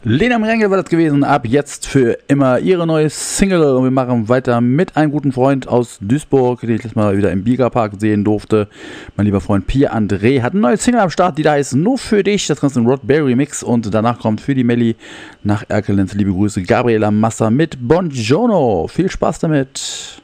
Lena Merengue war das gewesen, ab jetzt für immer ihre neue Single, und wir machen weiter mit einem guten Freund aus Duisburg, den ich letztes Mal wieder im Biegerpark sehen durfte. Mein lieber Freund Pierre André hat eine neue Single am Start, die da ist Nur für dich, das Ganze ein Rod Berry Mix, und danach kommt für die Melli nach Erkelenz liebe Grüße Gabriela Massa mit Buongiorno. Viel Spaß damit.